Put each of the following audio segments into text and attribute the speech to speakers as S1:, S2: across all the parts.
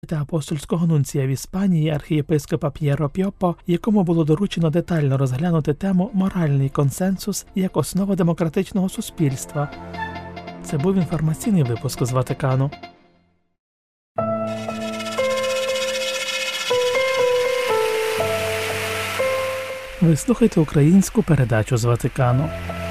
S1: та апостольського нунція в Іспанії архієпископа П'єро Пьопо, якому було доручено детально розглянути тему «Моральний консенсус як основа демократичного суспільства». Це був інформаційний випуск з Ватикану. Ви слухаєте українську передачу з Ватикану.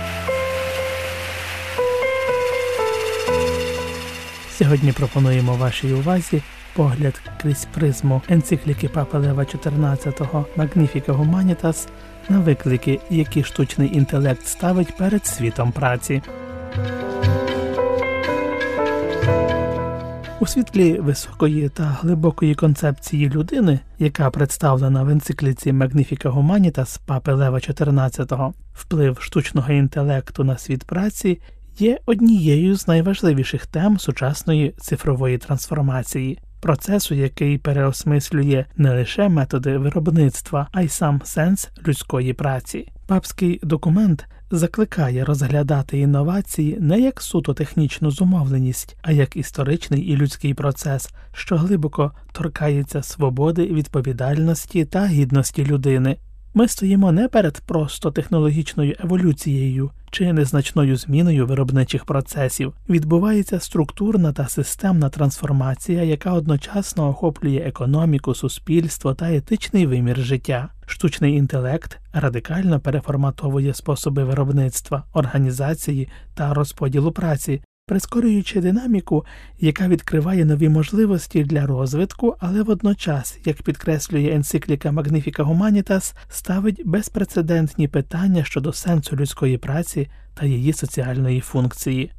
S1: Сьогодні пропонуємо вашій увазі погляд крізь призму енцикліки Папи Лева XIV «Magnificat Humanitas» на виклики, які штучний інтелект ставить перед світом праці. У світлі високої та глибокої концепції людини, яка представлена в енцикліці «Magnificat Humanitas» Папи Лева XIV, вплив штучного інтелекту на світ праці є однією з найважливіших тем сучасної цифрової трансформації, процесу, який переосмислює не лише методи виробництва, а й сам сенс людської праці. Папський документ закликає розглядати інновації не як суто технічну зумовленість, а як історичний і людський процес, що глибоко торкається свободи, відповідальності та гідності людини. Ми стоїмо не перед просто технологічною еволюцією чи незначною зміною виробничих процесів. Відбувається структурна та системна трансформація, яка одночасно охоплює економіку, суспільство та етичний вимір життя. Штучний інтелект радикально переформатовує способи виробництва, організації та розподілу праці, прискорюючи динаміку, яка відкриває нові можливості для розвитку, але водночас, як підкреслює енцикліка «Magnificat Humanitas», ставить безпрецедентні питання щодо сенсу людської праці та її соціальної функції.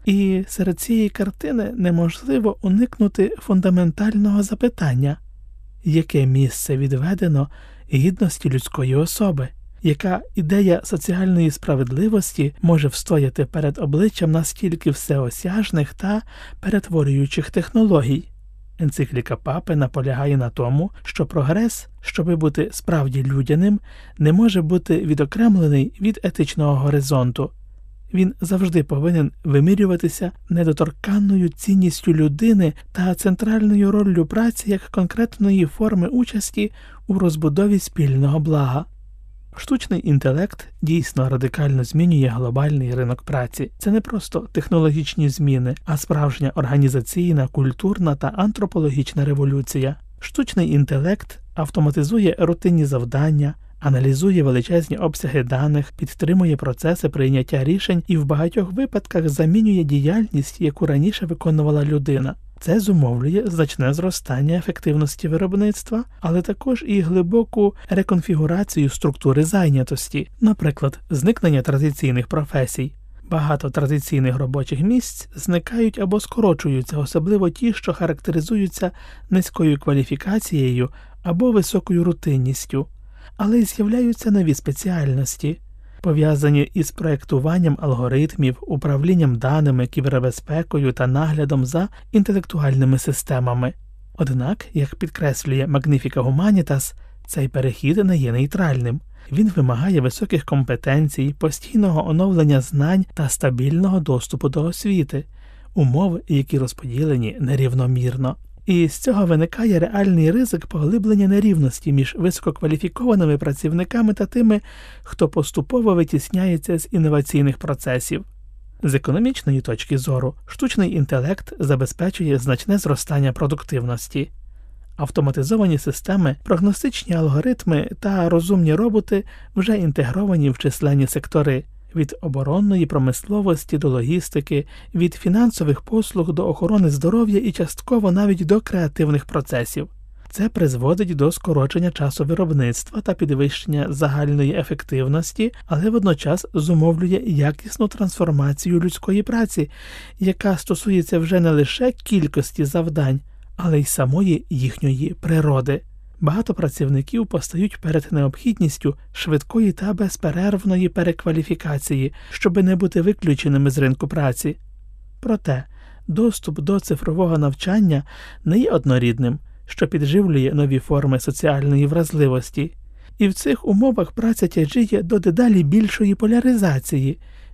S1: І серед цієї картини неможливо уникнути фундаментального запитання – яке місце відведено гідності людської особи? Яка ідея соціальної справедливості може встояти перед обличчям настільки всеосяжних та перетворюючих технологій? Енцикліка Папи наполягає на тому, що прогрес, щоби бути справді людяним, не може бути відокремлений від етичного горизонту. Він завжди повинен вимірюватися недоторканною цінністю людини та центральною роллю праці як конкретної форми участі у розбудові спільного блага. Штучний інтелект дійсно радикально змінює глобальний ринок праці. Це не просто технологічні зміни, а справжня організаційна, культурна та антропологічна революція. Штучний інтелект автоматизує рутинні завдання, аналізує величезні обсяги даних, підтримує процеси прийняття рішень і в багатьох випадках замінює діяльність, яку раніше виконувала людина. Це зумовлює значне зростання ефективності виробництва, але також і глибоку реконфігурацію структури зайнятості, наприклад, зникнення традиційних професій. Багато традиційних робочих місць зникають або скорочуються, особливо ті, що характеризуються низькою кваліфікацією або високою рутинністю. Але й з'являються нові спеціальності, пов'язані із проєктуванням алгоритмів, управлінням даними, кібербезпекою та наглядом за інтелектуальними системами. Однак, як підкреслює Magnificat Humanitas, цей перехід не є нейтральним. Він вимагає високих компетенцій, постійного оновлення знань та стабільного доступу до освіти, умови, які розподілені нерівномірно. І з цього виникає реальний ризик поглиблення нерівності між висококваліфікованими працівниками та тими, хто поступово витісняється з інноваційних процесів. З економічної точки зору, штучний інтелект забезпечує значне зростання продуктивності. Автоматизовані системи, прогностичні алгоритми та розумні роботи вже інтегровані в численні сектори – від оборонної промисловості до логістики, від фінансових послуг до охорони здоров'я і частково навіть до креативних процесів. Це призводить до скорочення часу виробництва та підвищення загальної ефективності, але водночас зумовлює якісну трансформацію людської праці, яка стосується вже не лише кількості завдань, але й самої їхньої природи. Багато працівників постають перед необхідністю швидкої та безперервної перекваліфікації, щоби не бути виключеними з ринку праці. Проте, доступ до цифрового навчання не є однорідним, що підживлює нові форми соціальної вразливості. І в цих умовах праця тяжіє до дедалі більшої поляризації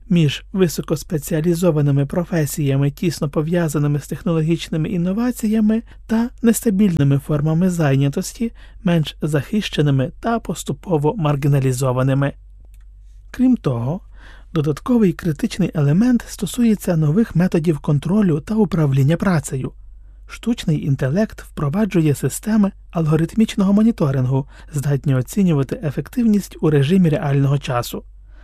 S1: між високоспеціалізованими професіями, тісно пов'язаними з технологічними інноваціями, та нестабільними формами зайнятості, менш захищеними та поступово маргіналізованими. Крім того, додатковий критичний елемент стосується нових методів контролю та управління працею. Штучний інтелект впроваджує системи алгоритмічного моніторингу, здатні оцінювати ефективність у режимі реального часу.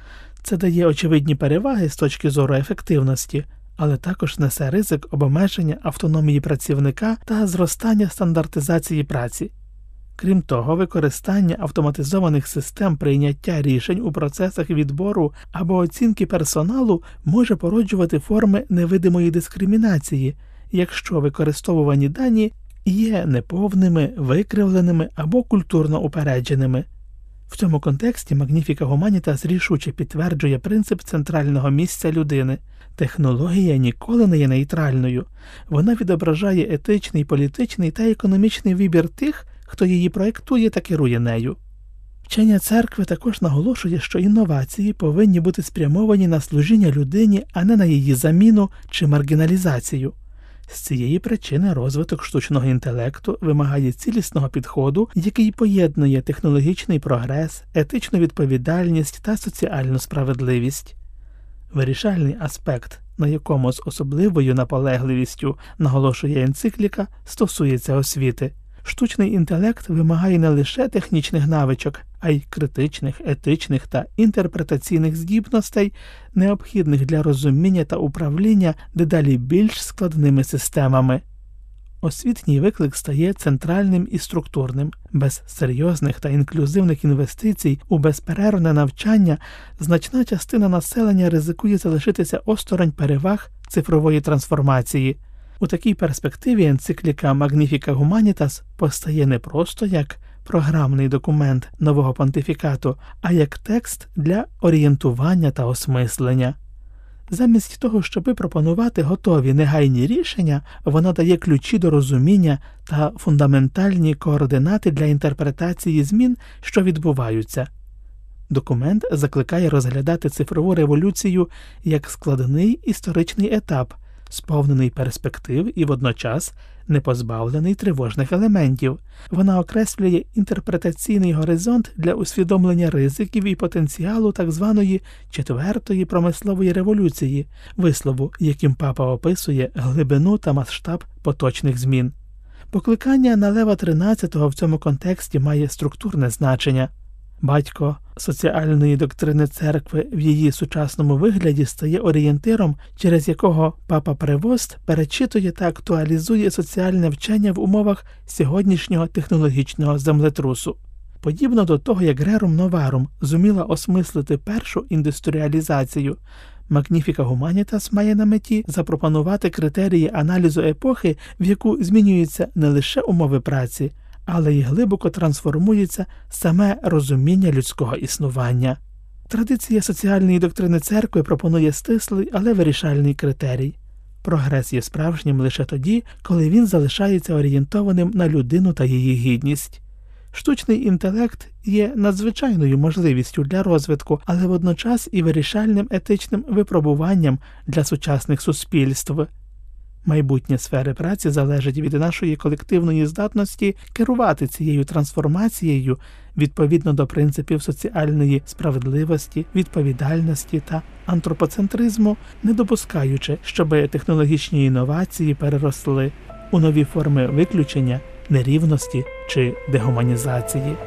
S1: Це дає очевидні переваги з точки зору ефективності, але також несе ризик обмеження автономії працівника та зростання стандартизації праці. Крім того, використання автоматизованих систем прийняття рішень у процесах відбору або оцінки персоналу може породжувати форми невидимої дискримінації, якщо використовувані дані є неповними, викривленими або культурно упередженими. В цьому контексті Magnifica Humanitas рішуче підтверджує принцип центрального місця людини. Технологія ніколи не є нейтральною. Вона відображає етичний, політичний та економічний вибір тих, хто її проєктує та керує нею. Вчення церкви також наголошує, що інновації повинні бути спрямовані на служіння людині, а не на її заміну чи маргіналізацію. З цієї причини розвиток штучного інтелекту вимагає цілісного підходу, який поєднує технологічний прогрес, етичну відповідальність та соціальну справедливість. Вирішальний аспект, на якому з особливою наполегливістю наголошує енцикліка, стосується освіти. Штучний інтелект вимагає не лише технічних навичок, а й критичних, етичних та інтерпретаційних здібностей, необхідних для розуміння та управління дедалі більш складними системами. Освітній виклик стає центральним і структурним. Без серйозних та інклюзивних інвестицій у безперервне навчання значна частина населення ризикує залишитися осторонь переваг цифрової трансформації. У такій перспективі енцикліка Magnifica Humanitas постає не просто як програмний документ нового понтифікату, а як текст для орієнтування та осмислення. Замість того, щоби пропонувати готові негайні рішення, вона дає ключі до розуміння та фундаментальні координати для інтерпретації змін, що відбуваються. Документ закликає розглядати цифрову революцію як складний історичний етап, сповнений перспектив і водночас не позбавлений тривожних елементів. Вона окреслює інтерпретаційний горизонт для усвідомлення ризиків і потенціалу так званої четвертої промислової революції, вислову, яким папа описує глибину та масштаб поточних змін. Покликання на Лева XIII в цьому контексті має структурне значення. Батько соціальної доктрини церкви в її сучасному вигляді стає орієнтиром, через якого папа Превост перечитує та актуалізує соціальне вчення в умовах сьогоднішнього технологічного землетрусу. Подібно до того, як Rerum Novarum зуміла осмислити першу індустріалізацію, Magnifica Humanitas має на меті запропонувати критерії аналізу епохи, в яку змінюються не лише умови праці, але й глибоко трансформується саме розуміння людського існування. Традиція соціальної доктрини церкви пропонує стислий, але вирішальний критерій. Прогрес є справжнім лише тоді, коли він залишається орієнтованим на людину та її гідність. Штучний інтелект є надзвичайною можливістю для розвитку, але водночас і вирішальним етичним випробуванням для сучасних суспільств. Майбутнє сфери праці залежить від нашої колективної здатності керувати цією трансформацією відповідно до принципів соціальної справедливості, відповідальності та антропоцентризму, не допускаючи, щоб технологічні інновації переросли у нові форми виключення, нерівності чи дегуманізації.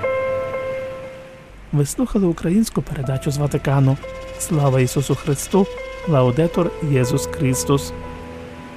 S1: Ви слухали українську передачу з Ватикану. Слава Ісусу Христу! Лаудетур Єсус Христос!